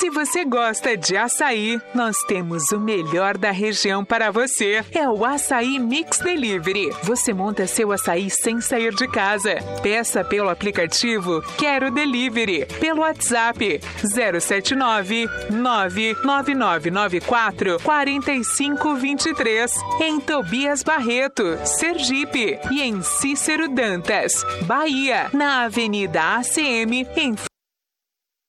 Se você gosta de açaí, nós temos o melhor da região para você. É o Açaí Mix Delivery. Você monta seu açaí sem sair de casa. Peça pelo aplicativo Quero Delivery, pelo WhatsApp 079-99994-4523, em Tobias Barreto, Sergipe, e em Cícero Dantas, Bahia, na Avenida ACM, em